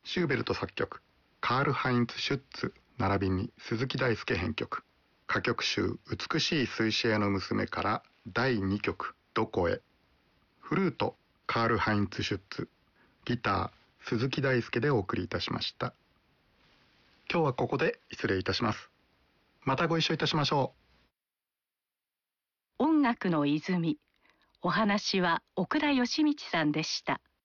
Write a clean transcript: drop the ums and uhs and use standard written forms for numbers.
シューベルト作曲、カール・ハインツ・シュッツ並びに鈴木大輔編曲、歌曲集美しい水死屋の娘から第2曲どこへ。フルートカール・ハインツ・シュッツ、ギター鈴木大輔でお送りいたしました。今日はここで失礼いたします。またご一緒いたしましょう。音楽の泉、お話は奥田義道さんでした。